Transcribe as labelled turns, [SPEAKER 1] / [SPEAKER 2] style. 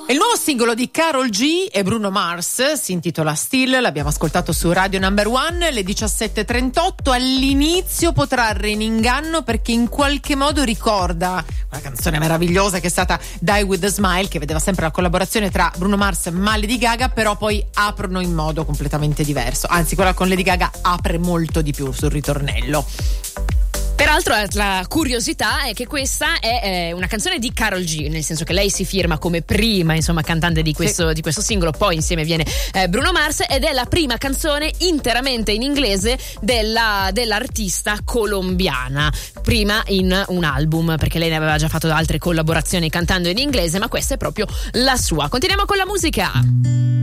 [SPEAKER 1] Il nuovo singolo di Karol G e Bruno Mars si intitola Still, l'abbiamo ascoltato su Radio Number One alle 17:38. All'inizio può trarre in inganno perché in qualche modo ricorda una canzone meravigliosa che è stata Die With A Smile, che vedeva sempre la collaborazione tra Bruno Mars e Lady Gaga, però poi aprono in modo completamente diverso, anzi quella con Lady Gaga apre molto di più sul ritornello.
[SPEAKER 2] Peraltro la curiosità è che questa è una canzone di Karol G, nel senso che lei si firma come prima, insomma, cantante di questo singolo, poi insieme viene Bruno Mars, ed è la prima canzone interamente in inglese dell'artista colombiana, prima in un album, perché lei ne aveva già fatto altre collaborazioni cantando in inglese, ma questa è proprio la sua. Continuiamo con la musica.